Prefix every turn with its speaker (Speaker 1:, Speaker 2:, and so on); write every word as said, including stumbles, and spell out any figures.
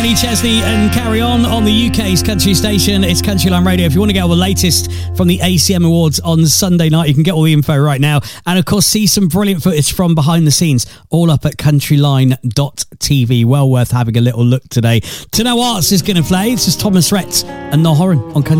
Speaker 1: Kenny Chesney and Carry On on the U K's country station. It's Countryline Radio. If you want to get all the latest from the A C M Awards on Sunday night, you can get all the info right now. And of course, see some brilliant footage from behind the scenes, all up at countryline dot t v. Well worth having a little look today. To Know Arts is going to play. This is Thomas Rhett and The Horan on Country.